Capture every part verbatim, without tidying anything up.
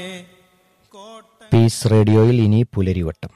Piece റേഡിയോയിൽ ഇനി പുലരിവട്ടം.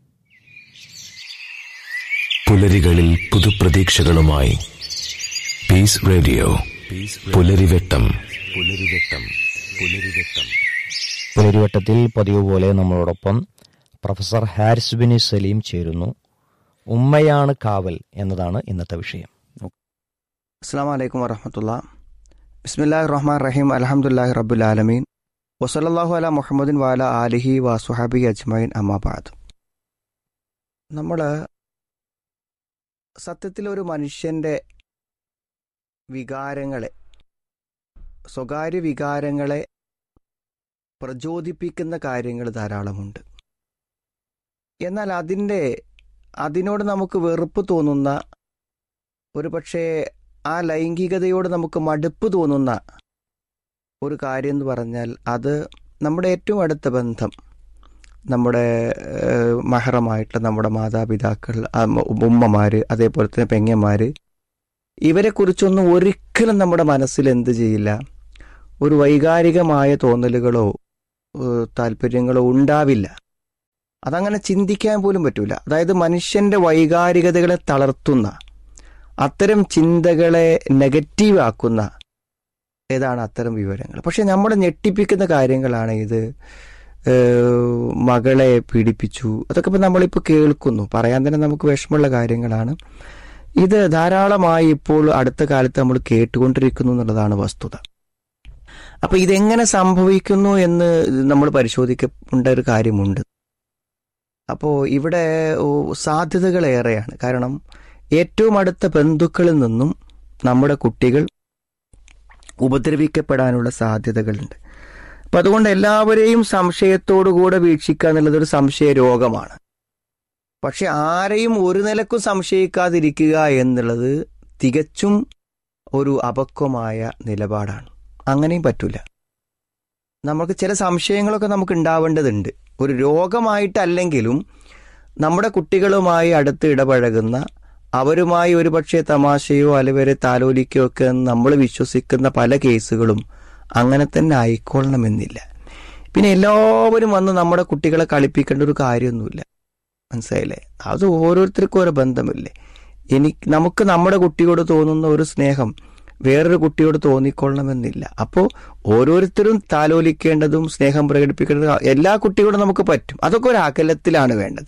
പുലരികളിൽ പുതുപ്രതീക്ഷകളുമായി piece radio. പുലരിവട്ടം പുലരിവട്ടം പുലരിവട്ടം പുലരിവട്ടത്തിൽ പതിവ് പോലെ നമ്മളോടൊപ്പം പ്രൊഫസർ ഹാരിസ് ബിൻ സലീം ചേരുന്നു. ഉമ്മയാണ് കാവൽ എന്നതാണ് ഇന്നത്തെ വിഷയം. അസ്സലാമു അലൈക്കും വറഹ്മത്തുള്ളാഹി. ബിസ്മില്ലാഹിർ റഹ്മാനിർ റഹീം. അൽഹംദുലില്ലാഹി റബ്ബിൽ ആലമീൻ. വസല്ലല്ലാഹു അലാ മുഹമ്മദിൻ വഅലാ ആലിഹി വസ്വഹബിഹി അജ്മഈൻ. അമ്മാ ബഅദ്. നമ്മൾ സത്യത്തിൽ ഒരു മനുഷ്യൻ്റെ വികാരങ്ങളെ, സ്വകാര്യ വികാരങ്ങളെ പ്രചോദിപ്പിക്കുന്ന കാര്യങ്ങൾ ധാരാളമുണ്ട്. എന്നാൽ അതിൻ്റെ അതിനോട് നമുക്ക് വെറുപ്പ് തോന്നുന്ന, ഒരു പക്ഷേ ആ ലൈംഗികതയോട് നമുക്ക് മടുപ്പ് തോന്നുന്ന ഒരു കാര്യം എന്ന് പറഞ്ഞാൽ അത് നമ്മുടെ ഏറ്റവും അടുത്ത ബന്ധം, നമ്മുടെ മഹറമായിട്ടുള്ള നമ്മുടെ മാതാപിതാക്കൾ, ഉമ്മമാർ, അതേപോലെ തന്നെ പെങ്ങന്മാർ, ഇവരെക്കുറിച്ചൊന്നും ഒരിക്കലും നമ്മുടെ മനസ്സിൽ എന്ത് ചെയ്യില്ല, ഒരു വൈകാരികമായ തോന്നലുകളോ താല്പര്യങ്ങളോ ഉണ്ടാവില്ല. അതങ്ങനെ ചിന്തിക്കാൻ പോലും പറ്റൂല. അതായത് മനുഷ്യൻ്റെ വൈകാരികതകളെ തളർത്തുന്ന, അത്തരം ചിന്തകളെ നെഗറ്റീവ് ആക്കുന്ന ഏതാണ് അത്തരം വിവരങ്ങൾ. പക്ഷെ നമ്മളെ ഞെട്ടിപ്പിക്കുന്ന കാര്യങ്ങളാണ് ഇത്. മകളെ പീഡിപ്പിച്ചു, അതൊക്കെ ഇപ്പം നമ്മളിപ്പോൾ കേൾക്കുന്നു, പറയാൻ തന്നെ നമുക്ക് വിഷമമുള്ള കാര്യങ്ങളാണ്. ഇത് ധാരാളമായി ഇപ്പോൾ അടുത്ത കാലത്ത് നമ്മൾ കേട്ടുകൊണ്ടിരിക്കുന്നു എന്നുള്ളതാണ് വസ്തുത. അപ്പം ഇതെങ്ങനെ സംഭവിക്കുന്നു എന്ന് നമ്മൾ പരിശോധിക്കേണ്ട ഒരു കാര്യമുണ്ട്. അപ്പോൾ ഇവിടെ സാധ്യതകളേറെയാണ്. കാരണം ഏറ്റവും അടുത്ത ബന്ധുക്കളിൽ നിന്നും നമ്മുടെ കുട്ടികൾ ഉപദ്രവിക്കപ്പെടാനുള്ള സാധ്യതകളുണ്ട്. അപ്പം അതുകൊണ്ട് എല്ലാവരെയും സംശയത്തോടുകൂടെ വീക്ഷിക്കുക എന്നുള്ളതൊരു സംശയ രോഗമാണ്. പക്ഷെ ആരെയും ഒരു നിലക്കും സംശയിക്കാതിരിക്കുക എന്നുള്ളത് തികച്ചും ഒരു അപക്വമായ നിലപാടാണ്. അങ്ങനെയും പറ്റൂല. നമുക്ക് ചില സംശയങ്ങളൊക്കെ നമുക്ക് ഉണ്ടാവേണ്ടതുണ്ട്. ഒരു രോഗമായിട്ടല്ലെങ്കിലും നമ്മുടെ കുട്ടികളുമായി അടുത്ത് ഇടപഴകുന്ന, അവരുമായി ഒരുപക്ഷെ തമാശയോ അലവരെ താലോലിക്കോ ഒക്കെ നമ്മൾ വിശ്വസിക്കുന്ന പല കേസുകളും അങ്ങനെ തന്നെ ആയിക്കൊള്ളണമെന്നില്ല. പിന്നെ എല്ലാവരും വന്ന് നമ്മുടെ കുട്ടികളെ കളിപ്പിക്കേണ്ട ഒരു കാര്യമൊന്നുമില്ല. മനസ്സിലായില്ലേ? അത് ഓരോരുത്തർക്കും ഓരോ ബന്ധമില്ലേ. എനിക്ക് നമുക്ക് നമ്മുടെ കുട്ടിയോട് തോന്നുന്ന ഒരു സ്നേഹം വേറൊരു കുട്ടിയോട് തോന്നിക്കൊള്ളണമെന്നില്ല. അപ്പോൾ ഓരോരുത്തരും താലോലിക്കേണ്ടതും സ്നേഹം പ്രകടിപ്പിക്കേണ്ടതും എല്ലാ കുട്ടിയോടും നമുക്ക് പറ്റും. അതൊക്കെ ഒരു അകലത്തിലാണ് വേണ്ടത്.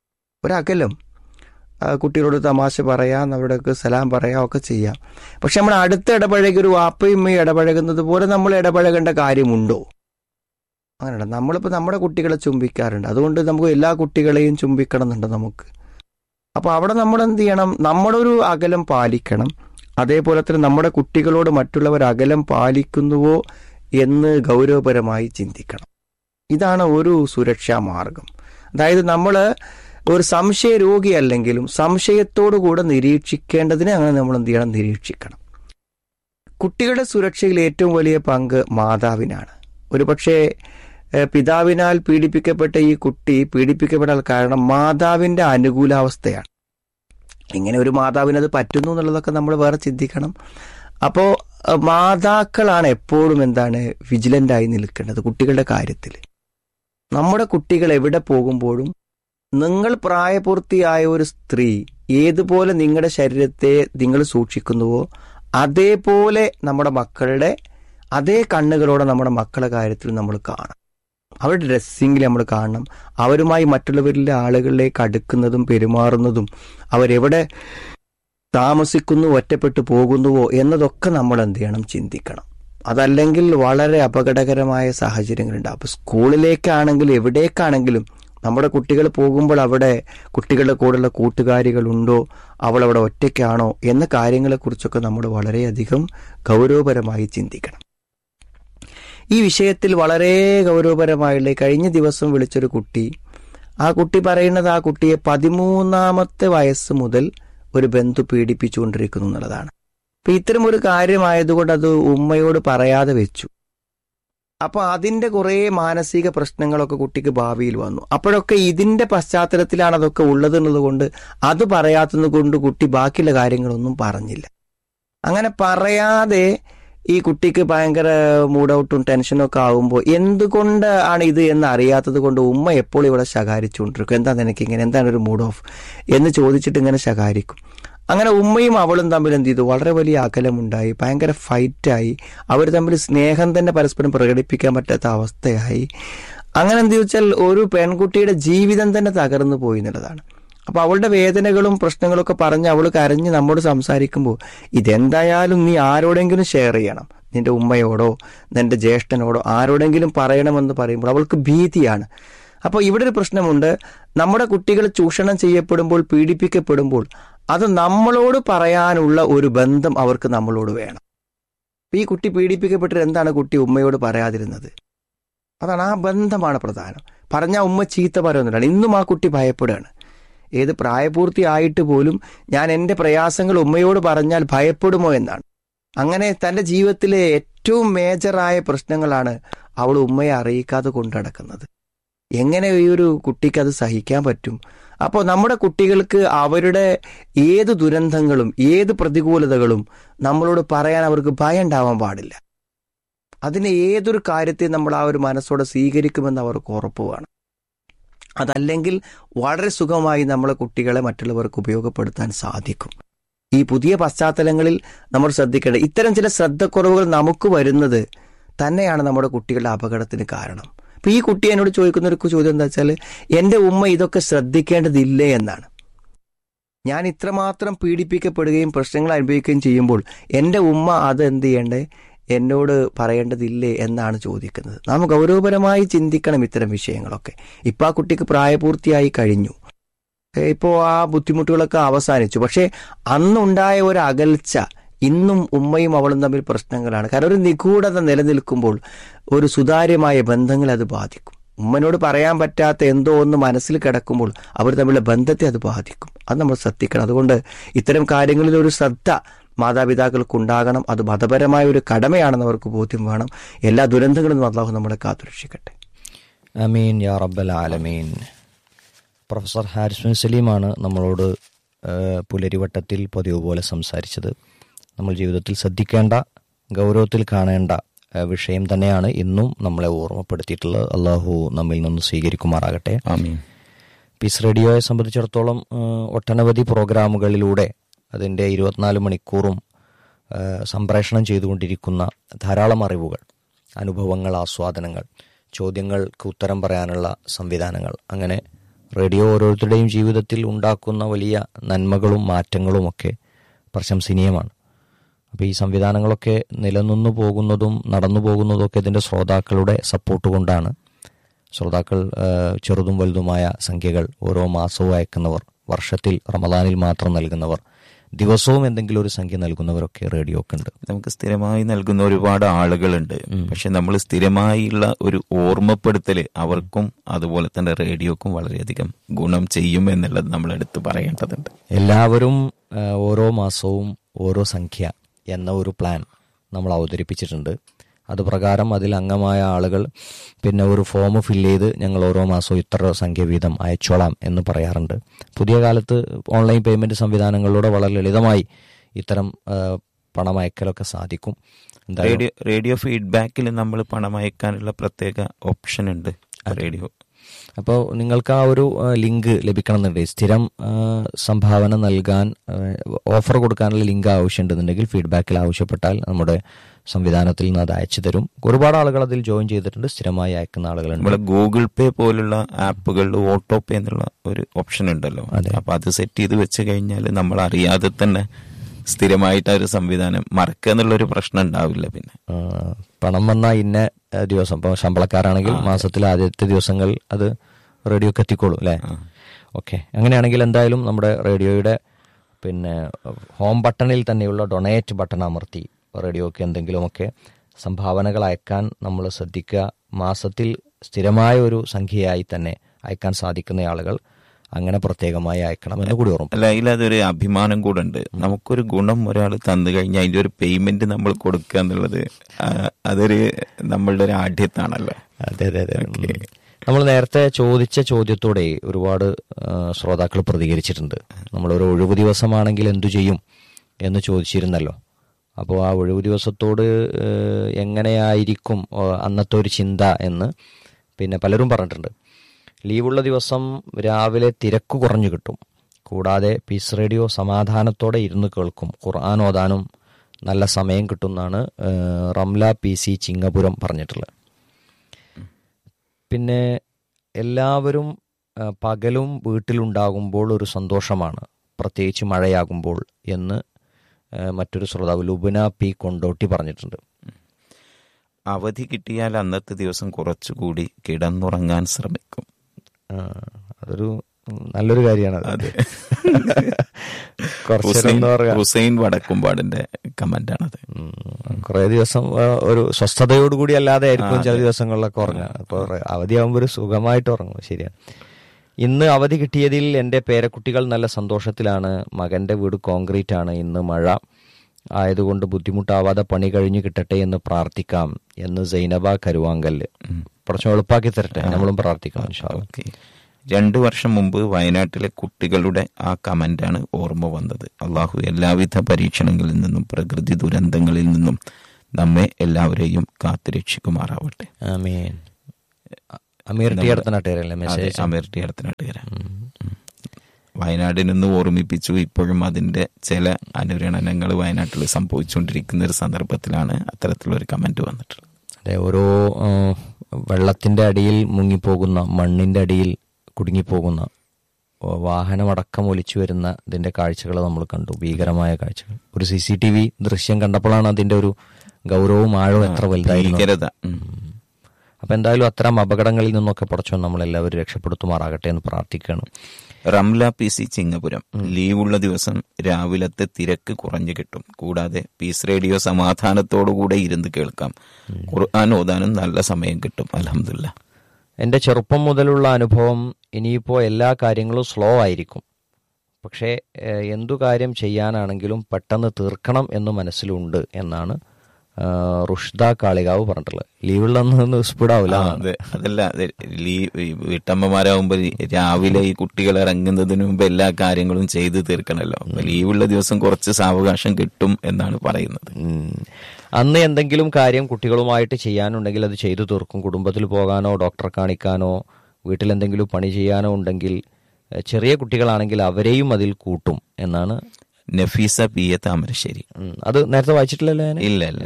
ഒരകലം, കുട്ടികളോട് തമാശ പറയാം, അവരുടെയൊക്കെ സലാം പറയാം, ഒക്കെ ചെയ്യാം. പക്ഷെ നമ്മൾ അടുത്ത് ഇടപഴകി ഒരു വാപ്പയും ഇടപഴകുന്നത് പോലെ നമ്മൾ ഇടപഴകേണ്ട കാര്യമുണ്ടോ? അങ്ങനെയല്ല. നമ്മളിപ്പോൾ നമ്മുടെ കുട്ടികളെ ചുംബിക്കാറുണ്ട്, അതുകൊണ്ട് നമുക്ക് എല്ലാ കുട്ടികളെയും ചുംബിക്കണം എന്നുണ്ട് നമുക്ക്. അപ്പോൾ അവിടെ നമ്മൾ എന്ത് ചെയ്യണം? നമ്മുടെ ഒരു അകലം പാലിക്കണം. അതേപോലെ തന്നെ നമ്മുടെ കുട്ടികളോട് മറ്റുള്ളവർ അകലം പാലിക്കുന്നുവോ എന്ന് ഗൗരവപരമായി ചിന്തിക്കണം. ഇതാണ് ഒരു സുരക്ഷാ മാർഗം. അതായത് നമ്മൾ ഒരു സംശയ രോഗിയല്ലെങ്കിലും സംശയത്തോടുകൂടെ നിരീക്ഷിക്കേണ്ടതിനെ അങ്ങനെ നമ്മൾ എന്ത് ചെയ്യണം? നിരീക്ഷിക്കണം. കുട്ടികളുടെ സുരക്ഷയിൽ ഏറ്റവും വലിയ പങ്ക് മാതാവിനാണ്. ഒരു പക്ഷേ പിതാവിനാൽ പീഡിപ്പിക്കപ്പെട്ട ഈ കുട്ടി പീഡിപ്പിക്കപ്പെടാൻ കാരണം മാതാവിൻ്റെ അനുകൂലാവസ്ഥയാണ്. ഇങ്ങനെ ഒരു മാതാവിനത് പറ്റുന്നു എന്നുള്ളതൊക്കെ നമ്മൾ വേറെ ചിന്തിക്കണം. അപ്പോൾ മാതാക്കളാണ് എപ്പോഴും എന്താണ് വിജിലൻ്റായി നിൽക്കേണ്ടത് കുട്ടികളുടെ കാര്യത്തിൽ. നമ്മുടെ കുട്ടികൾ എവിടെ പോകുമ്പോഴും നിങ്ങൾ പ്രായപൂർത്തിയായ ഒരു സ്ത്രീ ഏതുപോലെ നിങ്ങളുടെ ശരീരത്തെ നിങ്ങൾ സൂക്ഷിക്കുന്നുവോ അതേപോലെ നമ്മുടെ മക്കളുടെ അതേ കണ്ണുകളോടെ നമ്മുടെ മക്കളുടെ കാര്യത്തിൽ നമ്മൾ കാണണം. അവരുടെ ഡ്രസ്സിങ്ങിൽ നമ്മൾ കാണണം. അവരുമായി മറ്റുള്ളവരിലെ ആളുകളിലേക്ക് അടുക്കുന്നതും പെരുമാറുന്നതും അവരെവിടെ താമസിക്കുന്നു, ഒറ്റപ്പെട്ടു പോകുന്നുവോ എന്നതൊക്കെ നമ്മൾ എന്ത് ചെയ്യണം? ചിന്തിക്കണം. അതല്ലെങ്കിൽ വളരെ അപകടകരമായ സാഹചര്യങ്ങളുണ്ട്. അപ്പോൾ സ്കൂളിലേക്കാണെങ്കിലും എവിടേക്കാണെങ്കിലും നമ്മുടെ കുട്ടികൾ പോകുമ്പോൾ അവിടെ കുട്ടികളുടെ കൂടെയുള്ള കൂട്ടുകാരികളുണ്ടോ, അവൾ അവിടെ ഒറ്റയ്ക്കാണോ എന്ന കാര്യങ്ങളെക്കുറിച്ചൊക്കെ നമ്മൾ വളരെയധികം ഗൗരവപരമായി ചിന്തിക്കണം. ഈ വിഷയത്തിൽ വളരെ ഗൗരവപരമായുള്ള കഴിഞ്ഞ ദിവസം വിളിച്ചൊരു കുട്ടി, ആ കുട്ടി പറയുന്നത് ആ കുട്ടിയെ പതിമൂന്നാമത്തെ വയസ്സ് മുതൽ ഒരു ബന്ധു പീഡിപ്പിച്ചുകൊണ്ടിരിക്കുന്നു എന്നുള്ളതാണ്. അപ്പം ഇത്തരം ഒരു കാര്യമായതുകൊണ്ട് അത് ഉമ്മയോട് പറയാതെ വെച്ചു. അപ്പോൾ അതിൻ്റെ കുറേ മാനസിക പ്രശ്നങ്ങളൊക്കെ കുട്ടിക്ക് ഭാവിയിൽ വന്നു. അപ്പോഴൊക്കെ ഇതിൻ്റെ പശ്ചാത്തലത്തിലാണ് അതൊക്കെ ഉള്ളത് എന്നുള്ളതുകൊണ്ട് അത് പറയാത്തത് കൊണ്ട് കുട്ടി ബാക്കിയുള്ള കാര്യങ്ങളൊന്നും പറഞ്ഞില്ല. അങ്ങനെ പറയാതെ ഈ കുട്ടിക്ക് ഭയങ്കര മൂഡ് ഔട്ടും ടെൻഷനും ഒക്കെ ആകുമ്പോൾ എന്തുകൊണ്ട് ആണ് ഇത് എന്ന് അറിയാത്തത് കൊണ്ട് ഉമ്മ എപ്പോഴും ഇവിടെ ശകാരിച്ചുകൊണ്ടിരിക്കും. എന്താ നിനക്ക് ഇങ്ങനെ, എന്താണ് ഒരു മൂഡ് ഓഫ് എന്ന് ചോദിച്ചിട്ട് ഇങ്ങനെ ശകാരിക്കും. അങ്ങനെ ഉമ്മയും അവളും തമ്മിൽ എന്ത് ചെയ്തു, വളരെ വലിയ അകലമുണ്ടായി, ഭയങ്കര ഫൈറ്റായി, അവർ തമ്മിൽ സ്നേഹം തന്നെ പരസ്പരം പ്രകടിപ്പിക്കാൻ പറ്റാത്ത അവസ്ഥയായി. അങ്ങനെ എന്ത് ചോദിച്ചാൽ ഒരു പെൺകുട്ടിയുടെ ജീവിതം തന്നെ തകർന്നു പോയി എന്നുള്ളതാണ്. അപ്പോൾ അവളുടെ വേദനകളും പ്രശ്നങ്ങളൊക്കെ പറഞ്ഞ് അവൾ കരഞ്ഞ് നമ്മോട് സംസാരിക്കുമ്പോൾ ഇതെന്തായാലും നീ ആരോടെങ്കിലും ഷെയർ ചെയ്യണം, നിന്റെ ഉമ്മയോടോ നിന്റെ ജ്യേഷ്ഠനോടോ ആരോടെങ്കിലും പറയണമെന്ന് പറയുമ്പോൾ അവൾക്ക് ഭീതിയാണ്. അപ്പോൾ ഇവിടെ ഒരു പ്രശ്നമുണ്ട്. നമ്മുടെ കുട്ടികൾ ചൂഷണം ചെയ്യപ്പെടുമ്പോൾ, പീഡിപ്പിക്കപ്പെടുമ്പോൾ അത് നമ്മളോട് പറയാനുള്ള ഒരു ബന്ധം അവർക്ക് നമ്മളോട് വേണം. ഈ കുട്ടി പീഡിപ്പിക്കപ്പെട്ടിട്ട് എന്താണ് കുട്ടി ഉമ്മയോട് പറയാതിരുന്നത്? അതാണ്, ആ ബന്ധമാണ് പ്രധാനം. പറഞ്ഞാൽ ഉമ്മ ചീത്ത പറയുന്നില്ലാണ്. ഇന്നും ആ കുട്ടി ഭയപ്പെടുകയാണ്. ഏത് പ്രായപൂർത്തിയായിട്ട് പോലും ഞാൻ എൻ്റെ പ്രയാസങ്ങൾ ഉമ്മയോട് പറഞ്ഞാൽ ഭയപ്പെടുമോ എന്നാണ്. അങ്ങനെ തൻ്റെ ജീവിതത്തിലെ ഏറ്റവും മേജറായ പ്രശ്നങ്ങളാണ് അവൾ ഉമ്മയെ അറിയിക്കാതെ കൊണ്ടുനടക്കുന്നത്. എങ്ങനെ ഈ ഒരു കുട്ടിക്ക് അത് സഹിക്കാൻ പറ്റും? അപ്പോൾ നമ്മുടെ കുട്ടികൾക്ക് അവരുടെ ഏത് ദുരന്തങ്ങളും ഏത് പ്രതികൂലതകളും നമ്മളോട് പറയാൻ അവർക്ക് ഭയം ഉണ്ടാവാൻ പാടില്ല. അതിനെ ഏതൊരു കാര്യത്തെ നമ്മൾ ആ ഒരു മനസ്സോടെ സ്വീകരിക്കുമെന്ന് അവർക്ക് ഉറപ്പ് വേണം. അതല്ലെങ്കിൽ വളരെ സുഖമായി നമ്മളെ കുട്ടികളെ മറ്റുള്ളവർക്ക് ഉപയോഗപ്പെടുത്താൻ സാധിക്കും. ഈ പുതിയ പശ്ചാത്തലങ്ങളിൽ നമ്മൾ ശ്രദ്ധിക്കേണ്ടത് ഇത്തരം ചില ശ്രദ്ധക്കുറവുകൾ നമുക്ക് വരുന്നത് തന്നെയാണ് നമ്മുടെ കുട്ടികളുടെ അപകടത്തിന് കാരണം. ഇപ്പം ഈ കുട്ടി എന്നോട് ചോദിക്കുന്ന ഒരു ചോദ്യം എന്താ വെച്ചാൽ, എൻ്റെ ഉമ്മ ഇതൊക്കെ ശ്രദ്ധിക്കേണ്ടതില്ലേ എന്നാണ്. ഞാൻ ഇത്രമാത്രം പീഡിപ്പിക്കപ്പെടുകയും പ്രശ്നങ്ങൾ അനുഭവിക്കുകയും ചെയ്യുമ്പോൾ എൻ്റെ ഉമ്മ അത് എന്ത് ചെയ്യണ്ടേ, എന്നോട് പറയേണ്ടതില്ലേ എന്നാണ് ചോദിക്കുന്നത്. നാം ഗൗരവപരമായി ചിന്തിക്കണം ഇത്തരം വിഷയങ്ങളൊക്കെ. ഇപ്പം ആ കുട്ടിക്ക് പ്രായപൂർത്തിയായി കഴിഞ്ഞു, ഇപ്പോൾ ആ ബുദ്ധിമുട്ടുകളൊക്കെ അവസാനിച്ചു. പക്ഷേ അന്നുണ്ടായ ഒരു അകൽച്ച ഇന്നും ഉമ്മയും അവളും തമ്മിൽ പ്രശ്നങ്ങളാണ്. കാരണം ഒരു നിഗൂഢത നിലനിൽക്കുമ്പോൾ ഒരു സുതാര്യമായ ബന്ധങ്ങളെ അത് ബാധിക്കും. ഉമ്മനോട് പറയാൻ പറ്റാത്ത എന്തോ ഒന്ന് മനസ്സിൽ കിടക്കുമ്പോൾ അവർ തമ്മിലുള്ള ബന്ധത്തെ അത് ബാധിക്കും. അത് നമ്മൾ ശ്രദ്ധിക്കണം. അതുകൊണ്ട് ഇത്തരം കാര്യങ്ങളിൽ ഒരു ശ്രദ്ധ മാതാപിതാക്കൾക്കുണ്ടാകണം. അത് മതപരമായ ഒരു കടമയാണെന്ന് അവർക്ക് ബോധ്യം വേണം. എല്ലാ ദുരന്തങ്ങളും അല്ലാഹു നമ്മളെ കാത്തുരക്ഷിക്കട്ടെ. ആമീൻ യാ റബ്ബൽ ആലമീൻ. പ്രൊഫസർ ഹാരിസ് ബിൻ സലീമാണ് നമ്മളോട് പുലരിവട്ടത്തിൽ പതിവ് പോലെ സംസാരിച്ചത്. നമ്മൾ ജീവിതത്തിൽ ശ്രദ്ധിക്കേണ്ട, ഗൗരവത്തിൽ കാണേണ്ട വിഷയം തന്നെയാണ് ഇന്നും നമ്മളെ ഓർമ്മപ്പെടുത്തിയിട്ടുള്ളത്. അള്ളാഹു നമ്മിൽ നിന്ന് സ്വീകരിക്കുമാറാകട്ടെ. ആമീൻ. പീസ് റേഡിയോയെ സംബന്ധിച്ചിടത്തോളം ഒട്ടനവധി പ്രോഗ്രാമുകളിലൂടെ അതിൻ്റെ ഇരുപത്തിനാല് മണിക്കൂറും സംപ്രേഷണം ചെയ്തുകൊണ്ടിരിക്കുന്ന ധാരാളം അറിവുകൾ, അനുഭവങ്ങൾ, ആസ്വാദനങ്ങൾ, ചോദ്യങ്ങൾക്ക് ഉത്തരം പറയാനുള്ള സംവിധാനങ്ങൾ, അങ്ങനെ റേഡിയോ ഓരോരുത്തരുടെയും ജീവിതത്തിൽ ഉണ്ടാക്കുന്ന വലിയ നന്മകളും മാറ്റങ്ങളുമൊക്കെ പ്രശംസനീയമാണ്. അപ്പോൾ ഈ സംവിധാനങ്ങളൊക്കെ നിലനിന്നു പോകുന്നതും നടന്നു പോകുന്നതും ഒക്കെ ഇതിൻ്റെ ശ്രോതാക്കളുടെ സപ്പോർട്ട് കൊണ്ടാണ്. ശ്രോതാക്കൾ ചെറുതും വലുതുമായ സംഖ്യകൾ ഓരോ മാസവും അയക്കുന്നവർ, വർഷത്തിൽ റമദാനിൽ മാത്രം നൽകുന്നവർ, ദിവസവും എന്തെങ്കിലും ഒരു സംഖ്യ നൽകുന്നവരൊക്കെ റേഡിയോക്ക് ഉണ്ട്. നമുക്ക് സ്ഥിരമായി നൽകുന്ന ഒരുപാട് ആളുകളുണ്ട്. പക്ഷെ നമ്മൾ സ്ഥിരമായുള്ള ഒരു ഓർമ്മപ്പെടുത്തൽ അവർക്കും അതുപോലെ തന്നെ റേഡിയോക്കും വളരെയധികം ഗുണം ചെയ്യും എന്നുള്ളത് നമ്മൾ എടുത്ത് പറയേണ്ടതുണ്ട്. എല്ലാവരും ഓരോ മാസവും ഓരോ സംഖ്യ എന്ന ഒരു പ്ലാൻ നമ്മൾ അവതരിപ്പിച്ചിട്ടുണ്ട്. അതുപ്രകാരം അതിൽ അംഗമായ ആളുകൾ പിന്നെ ഒരു ഫോം ഫില്ല് ചെയ്ത് ഞങ്ങൾ ഓരോ മാസവും ഇത്ര സംഖ്യ വീതം അയച്ചോളാം എന്ന് പറയാറുണ്ട്. പുതിയ കാലത്ത് ഓൺലൈൻ പേയ്മെൻറ്റ് സംവിധാനങ്ങളിലൂടെ വളരെ ലളിതമായി ഇത്തരം പണം അയക്കലൊക്കെ സാധിക്കും. റേഡിയോ റേഡിയോ ഫീഡ്ബാക്കിൽ നമ്മൾ പണം അയക്കാനുള്ള പ്രത്യേക ഓപ്ഷൻ ഉണ്ട് റേഡിയോ. അപ്പോൾ നിങ്ങൾക്ക് ആ ഒരു ലിങ്ക് ലഭിക്കണമെന്നുണ്ടെങ്കിൽ, സ്ഥിരം സംഭാവന നൽകാൻ ഓഫർ കൊടുക്കാനുള്ള ലിങ്ക് ആവശ്യമുണ്ടെന്നുണ്ടെങ്കിൽ ഫീഡ്ബാക്കിൽ ആവശ്യപ്പെട്ടാൽ നമ്മുടെ സംവിധാനത്തിൽ നിന്ന് അത് അയച്ചു തരും. ഒരുപാട് ആളുകൾ അതിൽ ജോയിൻ ചെയ്തിട്ടുണ്ട്, സ്ഥിരമായി അയക്കുന്ന ആളുകളുണ്ട്. നമ്മുടെ ഗൂഗിൾ പേ പോലുള്ള ആപ്പുകളിൽ ഓട്ടോ പേ എന്നുള്ള ഒരു ഓപ്ഷൻ ഉണ്ടല്ലോ. അപ്പൊ അത് സെറ്റ് ചെയ്ത് വെച്ച് കഴിഞ്ഞാൽ നമ്മൾ അറിയാതെ തന്നെ സ്ഥിരമായിട്ട് ആ ഒരു സംവിധാനം മറക്കുക എന്നുള്ളൊരു പ്രശ്നം ഉണ്ടാവില്ല. പിന്നെ പണം വന്നാൽ ഇന്ന ദിവസം, ഇപ്പോൾ ശമ്പളക്കാരാണെങ്കിൽ മാസത്തിലെ ആദ്യത്തെ ദിവസങ്ങൾ അത് റേഡിയോക്ക് എത്തിക്കോളൂ അല്ലേ? ഓക്കെ, അങ്ങനെയാണെങ്കിൽ എന്തായാലും നമ്മുടെ റേഡിയോയുടെ പിന്നെ ഹോം ബട്ടണിൽ തന്നെയുള്ള ഡൊണേറ്റ് ബട്ടൺ അമർത്തി റേഡിയോക്ക് എന്തെങ്കിലുമൊക്കെ സംഭാവനകൾ അയക്കാൻ നമ്മൾ ശ്രദ്ധിക്കുക. മാസത്തിൽ സ്ഥിരമായ ഒരു സംഖ്യയായി തന്നെ അയക്കാൻ സാധിക്കുന്ന ആളുകൾ അങ്ങനെ പ്രത്യേകമായി അയക്കണമെന്ന് കൂടി ഓർമ്മ. അല്ല, അതിലതൊരു അഭിമാനം കൂടെ ഉണ്ട്. നമുക്കൊരു ഗുണം ഒരാൾ തന്നു കഴിഞ്ഞാൽ അതിൻ്റെ ഒരു പേയ്മെന്റ് നമ്മൾ കൊടുക്കുക എന്നുള്ളത് അതൊരു നമ്മളുടെ ഒരു ആഢ്യത്താണല്ലോ. അതെ അതെ അതെ. നമ്മൾ നേരത്തെ ചോദിച്ച ചോദ്യത്തോടെ ഒരുപാട് ശ്രോതാക്കൾ പ്രതികരിച്ചിട്ടുണ്ട്. നമ്മളൊരു ഒഴിവു ദിവസമാണെങ്കിൽ എന്തു ചെയ്യും എന്ന് ചോദിച്ചിരുന്നല്ലോ. അപ്പോൾ ആ ഒഴിവു ദിവസത്തോട് എങ്ങനെയായിരിക്കും അന്നത്തെ ഒരു ചിന്ത എന്ന് പിന്നെ പലരും പറഞ്ഞിട്ടുണ്ട്. ലീവുള്ള ദിവസം രാവിലെ തിരക്ക് കുറഞ്ഞു കിട്ടും. കൂടാതെ പീസ് റേഡിയോ സമാധാനത്തോടെ ഇരുന്ന് കേൾക്കും. ഖുർആൻ ഓതാനും നല്ല സമയം കിട്ടുമെന്നാണ് റംല പി സി ചിങ്ങപുരം പറഞ്ഞിട്ടുള്ളത്. പിന്നെ എല്ലാവരും പകലും വീട്ടിലുണ്ടാകുമ്പോൾ ഒരു സന്തോഷമാണ്, പ്രത്യേകിച്ച് മഴയാകുമ്പോൾ എന്ന് മറ്റൊരു ശ്രോതാവ് ലുബന പി കൊണ്ടോട്ടി പറഞ്ഞിട്ടുണ്ട്. അവധി കിട്ടിയാൽ അന്നത്തെ ദിവസം കുറച്ചുകൂടി കിടന്നുറങ്ങാൻ ശ്രമിക്കും. അതൊരു നല്ലൊരു കാര്യമാണ്. ഹുസൈൻ വടക്കുംപാടിന്റെ കമന്റ് ആണത്. കുറെ ദിവസം ഒരു സ്വസ്ഥതയോടുകൂടി അല്ലാതെ ആയിരിക്കും ചില ദിവസങ്ങളിലൊക്കെ ഉറങ്ങുക. അപ്പൊ അവധിയാകുമ്പോൾ ഒരു സുഖമായിട്ട് ഉറങ്ങും. ശരിയാണ്. ഇന്ന് അവധി കിട്ടിയതിൽ എൻ്റെ പേരക്കുട്ടികൾ നല്ല സന്തോഷത്തിലാണ്. മകന്റെ വീട് കോൺക്രീറ്റ് ആണ്. ഇന്ന് മഴ ആയതുകൊണ്ട് ബുദ്ധിമുട്ടാവാതെ പണി കഴിഞ്ഞു കിട്ടട്ടെ എന്ന് പ്രാർത്ഥിക്കാം എന്ന് സൈനബ കരുവാങ്കല്. കുറച്ച് എളുപ്പാക്കി തരട്ടെ, നമ്മളും പ്രാർത്ഥിക്കാം. രണ്ടു വർഷം മുമ്പ് വയനാട്ടിലെ കുട്ടികളുടെ ആ കമന്റാണ് ഓർമ്മ വന്നത്. അള്ളാഹു എല്ലാവിധ പരീക്ഷണങ്ങളിൽ നിന്നും പ്രകൃതി ദുരന്തങ്ങളിൽ നിന്നും നമ്മെ എല്ലാവരെയും കാത്തുരക്ഷിക്കുമാറാവട്ടെ. ആമീൻ. അമീർ ടി അടുത്തനാട്ടുകാരല്ലേ മെസ്സേജ്? അമീർ ടി അടുത്തനാട്ടുകാര വയനാടിൽ നിന്ന് ഓർമ്മിപ്പിച്ചു. ഇപ്പോഴും അതിന്റെ ചില അനുരണനങ്ങൾ വയനാട്ടിൽ സംഭവിച്ചുകൊണ്ടിരിക്കുന്ന ഒരു സന്ദർഭത്തിലാണ് അത്തരത്തിലൊരു കമന്റ് വന്നിട്ടുള്ളത്. അതെ, ഓരോ വെള്ളത്തിന്റെ അടിയിൽ മുങ്ങിപ്പോകുന്ന, മണ്ണിന്റെ അടിയിൽ കുടുങ്ങിപ്പോകുന്ന, വാഹനമടക്കം ഒലിച്ചു വരുന്ന ഇതിന്റെ കാഴ്ചകൾ നമ്മൾ കണ്ടു. ഭീകരമായ കാഴ്ചകൾ. ഒരു സി സി ടി വി ദൃശ്യം കണ്ടപ്പോഴാണ് അതിന്റെ ഒരു ഗൗരവവും ആഴവും എത്ര വലുതായിരുന്നു. അപ്പൊ എന്തായാലും അത്തരം അപകടങ്ങളിൽ നിന്നൊക്കെ പടച്ചോൻ നമ്മളെല്ലാവരും രക്ഷപ്പെടുത്തുമാറാകട്ടെ എന്ന് പ്രാർത്ഥിക്കുകയാണ്. റംല പി സി ചിങ്ങപുരം, ലീവുള്ള ദിവസം രാവിലത്തെ തിരക്ക് കുറഞ്ഞു കിട്ടും. കൂടാതെ പീസ് റേഡിയോ സമാധാനത്തോടുകൂടെ ഇരുന്ന് കേൾക്കാം. ഖുർആൻ ഓതാനും നല്ല സമയം കിട്ടും. അൽഹംദുലില്ലാ. എൻ്റെ ചെറുപ്പം മുതലുള്ള അനുഭവം, ഇനിയിപ്പോൾ എല്ലാ കാര്യങ്ങളും സ്ലോ ആയിരിക്കും. പക്ഷേ എന്തു കാര്യം ചെയ്യാനാണെങ്കിലും പെട്ടെന്ന് തീർക്കണം എന്ന് മനസ്സിലുണ്ട് എന്നാണ് റുഷ്ദ കാളികാവ് പറഞ്ഞിട്ടുള്ളത്. ലീവുള്ളന്ന് സ്പീഡാവില്ല. അതല്ല, വീട്ടമ്മമാരാകുമ്പോ രാവിലെ ഈ കുട്ടികൾ ഇറങ്ങുന്നതിന് മുമ്പ് എല്ലാ കാര്യങ്ങളും ചെയ്തു തീർക്കണല്ലോ. ലീവുള്ള ദിവസം കുറച്ച് സാവകാശം കിട്ടും എന്നാണ് പറയുന്നത്. അന്ന് എന്തെങ്കിലും കാര്യം കുട്ടികളുമായിട്ട് ചെയ്യാനുണ്ടെങ്കിൽ അത് ചെയ്തു തീർക്കും. കുടുംബത്തിൽ പോകാനോ ഡോക്ടറെ കാണിക്കാനോ വീട്ടിലെന്തെങ്കിലും പണി ചെയ്യാനോ ഉണ്ടെങ്കിൽ ചെറിയ കുട്ടികളാണെങ്കിൽ അവരെയും അതിൽ കൂട്ടും എന്നാണ് നഫീസ പി എ താമരശ്ശേരി. അത് നേരത്തെ വായിച്ചിട്ടില്ലല്ലോ? ഇല്ല ഇല്ല.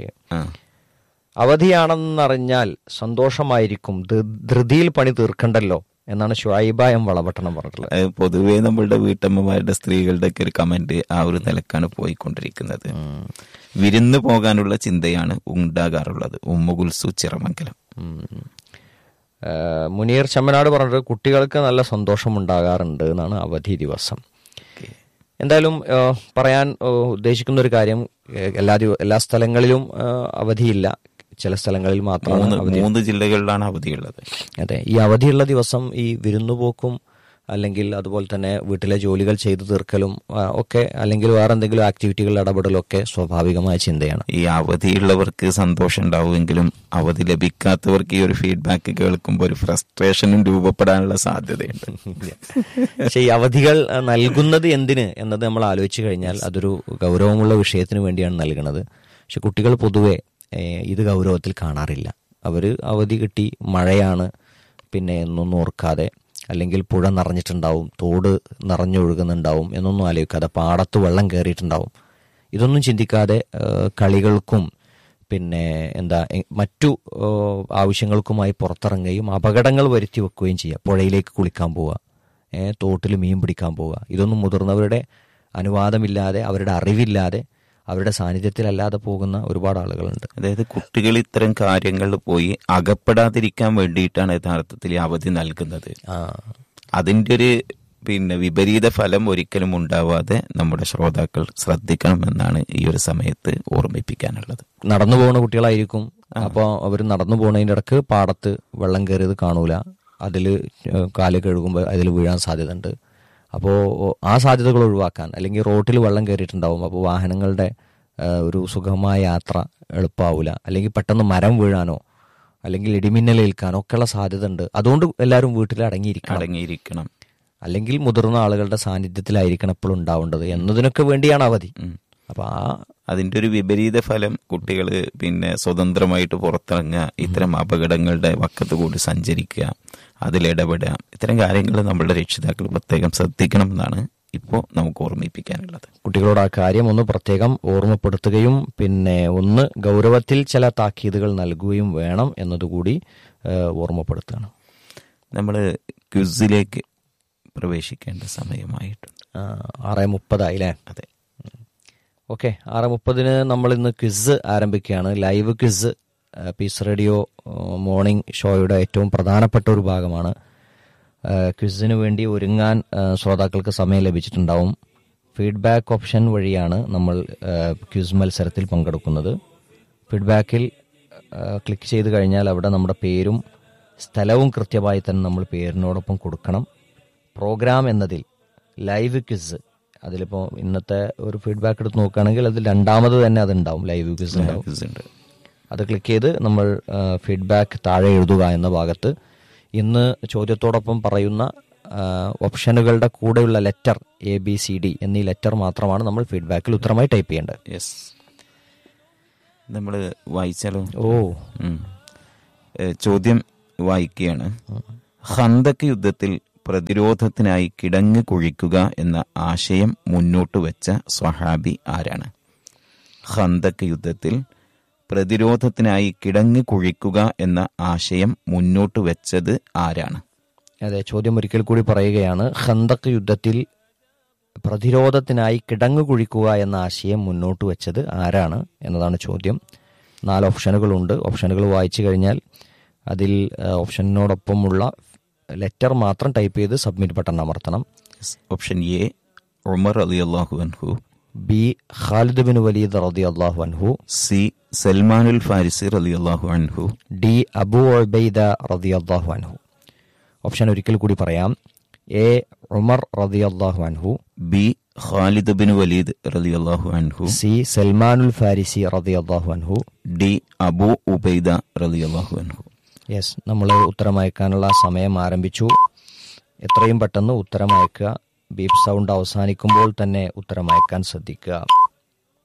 അവധിയാണെന്നറിഞ്ഞാൽ സന്തോഷമായിരിക്കും, ധൃതിയിൽ പണി തീർക്കണ്ടല്ലോ എന്നാണ് ഷുഐബ എം വളപട്ടണം പറഞ്ഞിട്ടുള്ളത്. പൊതുവേ നമ്മളുടെ വീട്ടമ്മമാരുടെ സ്ത്രീകളുടെ ഒക്കെ ഒരു കമന്റ് ആ ഒരു നിലക്കാണ് പോയിക്കൊണ്ടിരിക്കുന്നത്. വിരുന്ന് പോകാനുള്ള ചിന്തയാണ് ഉണ്ടാകാറുള്ളത്. ഉമ്മുകുൽസു ചിറമംഗലം. മുനീർ ചമ്മനാട് പറഞ്ഞത് കുട്ടികൾക്ക് നല്ല സന്തോഷം ഉണ്ടാകാറുണ്ട് എന്നാണ് അവധി ദിവസം. എന്തായാലും പറയാൻ ഉദ്ദേശിക്കുന്ന ഒരു കാര്യം, എല്ലാ എല്ലാ സ്ഥലങ്ങളിലും അവധിയില്ല, ചില സ്ഥലങ്ങളിൽ മാത്രമാണ്. മൂന്ന് ജില്ലകളിലാണ് അവധിയുള്ളത്. അതെ, ഈ അവധിയുള്ള ദിവസം ഈ വിരുന്നുപോക്കും അല്ലെങ്കിൽ അതുപോലെ തന്നെ വീട്ടിലെ ജോലികൾ ചെയ്തു തീർക്കലും ഒക്കെ, അല്ലെങ്കിൽ വേറെ എന്തെങ്കിലും ആക്ടിവിറ്റികളിൽ ഇടപെടലൊക്കെ സ്വാഭാവികമായ ചിന്തയാണ്. ഈ അവധിയുള്ളവർക്ക് സന്തോഷം ഉണ്ടാവുമെങ്കിലും അവധി ലഭിക്കാത്തവർക്ക് ഈ ഒരു ഫീഡ്ബാക്ക് കേൾക്കുമ്പോൾ ഒരു ഫ്രസ്ട്രേഷനും രൂപപ്പെടാനുള്ള സാധ്യതയുണ്ട്. പക്ഷേ ഈ അവധികൾ നൽകുന്നത് എന്തിന് എന്നത് നമ്മൾ ആലോചിച്ച് കഴിഞ്ഞാൽ അതൊരു ഗൗരവമുള്ള വിഷയത്തിന് വേണ്ടിയാണ് നൽകുന്നത്. പക്ഷെ കുട്ടികൾ പൊതുവെ ഇത് ഗൗരവത്തിൽ കാണാറില്ല. അവർ അവധി കിട്ടി, മഴയാണ് പിന്നെ എന്നൊന്നും ഓർക്കാതെ, അല്ലെങ്കിൽ പുഴ നിറഞ്ഞിട്ടുണ്ടാവും, തോട് നിറഞ്ഞൊഴുകുന്നുണ്ടാവും എന്നൊന്നും ആലോചിക്കാതെ, പാടത്ത് വെള്ളം കയറിയിട്ടുണ്ടാവും, ഇതൊന്നും ചിന്തിക്കാതെ കളികൾക്കും പിന്നെ എന്താ മറ്റു ആവശ്യങ്ങൾക്കുമായി പുറത്തിറങ്ങുകയും അപകടങ്ങൾ വരുത്തി വെക്കുകയും ചെയ്യുക. പുഴയിലേക്ക് കുളിക്കാൻ പോവുക, തോട്ടിൽ മീൻ പിടിക്കാൻ പോവുക, ഇതൊന്നും മുതിർന്നവരുടെ അനുവാദമില്ലാതെ, അവരുടെ അറിവില്ലാതെ, അവരുടെ സാന്നിധ്യത്തിലല്ലാതെ പോകുന്ന ഒരുപാട് ആളുകളുണ്ട്. അതായത് കുട്ടികൾ ഇത്തരം കാര്യങ്ങളിൽ പോയി അകപ്പെടാതിരിക്കാൻ വേണ്ടിയിട്ടാണ് യഥാർത്ഥത്തിൽ ഈ അവധി നൽകുന്നത്. അതിൻ്റെ ഒരു പിന്നെ വിപരീത ഫലം ഒരിക്കലും ഉണ്ടാവാതെ നമ്മുടെ ശ്രോതാക്കൾ ശ്രദ്ധിക്കണമെന്നാണ് ഈ ഒരു സമയത്ത് ഓർമ്മിപ്പിക്കാനുള്ളത്. നടന്നു പോകുന്ന കുട്ടികളായിരിക്കും. അപ്പോൾ അവർ നടന്നു പോകുന്നതിൻ്റെ ഇടക്ക് പാടത്ത് വെള്ളം കയറിയത് കാണൂല, അതിൽ കാല് കഴുകുമ്പോൾ അതിൽ വീഴാൻ സാധ്യത ഉണ്ട്. അപ്പോൾ ആ സാധ്യതകൾ ഒഴിവാക്കാൻ, അല്ലെങ്കിൽ റോട്ടിൽ വെള്ളം കയറിയിട്ടുണ്ടാവും, അപ്പോൾ വാഹനങ്ങളുടെ ഒരു സുഗമമായ യാത്ര എളുപ്പമാവില്ല, അല്ലെങ്കിൽ പെട്ടെന്ന് മരം വീഴാനോ അല്ലെങ്കിൽ ഇടിമിന്നലേൽക്കാനോ ഒക്കെയുള്ള സാധ്യത ഉണ്ട്. അതുകൊണ്ട് എല്ലാവരും വീട്ടിൽ അടങ്ങിയിരിക്കണം അടങ്ങിയിരിക്കണം അല്ലെങ്കിൽ മുതിർന്ന ആളുകളുടെ സാന്നിധ്യത്തിലായിരിക്കണം എപ്പോഴും ഉണ്ടാവേണ്ടത് എന്നതിനൊക്കെ വേണ്ടിയാണ് അവധി. അപ്പൊ ആ അതിന്റെ ഒരു വിപരീത ഫലം കുട്ടികൾ പിന്നെ സ്വതന്ത്രമായിട്ട് പുറത്തിറങ്ങുക, ഇത്തരം അപകടങ്ങളുടെ വക്കത്ത് കൂടി സഞ്ചരിക്കുക, അതിലിടപെടുക, ഇത്തരം കാര്യങ്ങൾ നമ്മളുടെ രക്ഷിതാക്കൾ പ്രത്യേകം ശ്രദ്ധിക്കണം എന്നാണ് ഇപ്പോൾ നമുക്ക് ഓർമ്മിപ്പിക്കാനുള്ളത്. കുട്ടികളോട് ആ കാര്യം ഒന്ന് പ്രത്യേകം ഓർമ്മപ്പെടുത്തുകയും പിന്നെ ഒന്ന് ഗൗരവത്തിൽ ചില താക്കീതുകൾ നൽകുകയും വേണം എന്നതുകൂടി ഓർമ്മപ്പെടുത്തുകയാണ്. നമ്മൾ ക്വിസിലേക്ക് പ്രവേശിക്കേണ്ട സമയമായിട്ടുണ്ട്. ആറ് മുപ്പതായില്ലേ? അതെ. ഓക്കെ, ആറ് മുപ്പതിന് നമ്മൾ ഇന്ന് ക്വിസ് ആരംഭിക്കുകയാണ്. Live quiz piece radio morning ഷോയുടെ ഏറ്റവും പ്രധാനപ്പെട്ട ഒരു ഭാഗമാണ്. ക്വിസിന് വേണ്ടി ഒരുങ്ങാൻ ശ്രോതാക്കൾക്ക് സമയം ലഭിച്ചിട്ടുണ്ടാവും. ഫീഡ്ബാക്ക് ഓപ്ഷൻ വഴിയാണ് നമ്മൾ ക്വിസ് മത്സരത്തിൽ പങ്കെടുക്കുന്നത്. ഫീഡ്ബാക്കിൽ ക്ലിക്ക് ചെയ്ത് കഴിഞ്ഞാൽ അവിടെ നമ്മുടെ പേരും സ്ഥലവും കൃത്യമായി തന്നെ നമ്മൾ പേരിനോടൊപ്പം കൊടുക്കണം. പ്രോഗ്രാം എന്നതിൽ ലൈവ് ക്വിസ്, അതിലിപ്പോൾ ഇന്നത്തെ ഒരു ഫീഡ്ബാക്ക് എടുത്ത് നോക്കുകയാണെങ്കിൽ അതിൽ രണ്ടാമത് തന്നെ അതുണ്ടാവും, ലൈവ് ക്വിസ് ഉണ്ടാവും. അത് ക്ലിക്ക് ചെയ്ത് നമ്മൾ ഫീഡ്ബാക്ക് താഴെ എഴുതുക എന്ന ഭാഗത്ത് ഇന്ന് ചോദ്യത്തോടൊപ്പം പറയുന്ന ഓപ്ഷനുകളുടെ കൂടെയുള്ള letter A B C D എന്നീ ലെറ്റർ മാത്രമാണ് നമ്മൾ ഫീഡ്ബാക്കിൽ ഉത്തരമായി ടൈപ്പ് ചെയ്യേണ്ടത്. യെസ്, നമ്മൾ വായിച്ചാലോ? ഓ, ചോദ്യം വായിക്കുകയാണ്. ഖന്തക്ക് യുദ്ധത്തിൽ പ്രതിരോധത്തിനായി കിടങ്ങ് കുഴിക്കുക എന്ന ആശയം മുന്നോട്ട് വെച്ച സ്വഹാബി ആരാണ്? ഖന്തക്ക് യുദ്ധത്തിൽ പ്രതിരോധത്തിനായി കിടങ്ങ് കുഴിക്കുക എന്ന ആശയം മുന്നോട്ട് വെച്ചത് ആരാണ്? അതെ, ചോദ്യം ഒരിക്കൽ കൂടി പറയുകയാണ്. ഖന്തക്ക് യുദ്ധത്തിൽ പ്രതിരോധത്തിനായി കിടങ്ങ് കുഴിക്കുക എന്ന ആശയം മുന്നോട്ട് വെച്ചത് ആരാണ് എന്നതാണ് ചോദ്യം. നാല് ഓപ്ഷനുകളുണ്ട്. ഓപ്ഷനുകൾ വായിച്ചു കഴിഞ്ഞാൽ അതിൽ ഓപ്ഷനോടൊപ്പമുള്ള ലെറ്റർ മാത്രം ടൈപ്പ് ചെയ്ത് submit button അമർത്തണം. Option A Umar റളിയല്ലാഹു അൻഹു, ബി ഖാലിദ് ബിൻ വലീദ് റളിയല്ലാഹു അൻഹു, സി സൽമാനുൽ ഫാരിസി റളിയല്ലാഹു അൻഹു, ഡി അബൂ ഉബൈദ റളിയല്ലാഹു അൻഹു. ഓപ്ഷൻ ഒരിക്കൽ കൂടി പറയാം. എ ഉമർ റളിയല്ലാഹു അൻഹു, ബി ഖാലിദ് ബിൻ വലീദ് റളിയല്ലാഹു അൻഹു, സി സൽമാനുൽ ഫാരിസി റളിയല്ലാഹു അൻഹു, ഡി അബൂ ഉബൈദ റളിയല്ലാഹു അൻഹു. യെസ്, നമ്മൾ ഉത്തരം അയക്കാനുള്ള സമയം ആരംഭിച്ചു. എത്രയും പെട്ടെന്ന് ഉത്തരം അയക്കുക. ബീപ്പ് സൗണ്ട് അവസാനിക്കുമ്പോൾ തന്നെ ഉത്തരം അയക്കാൻ ശ്രദ്ധിക്കുക.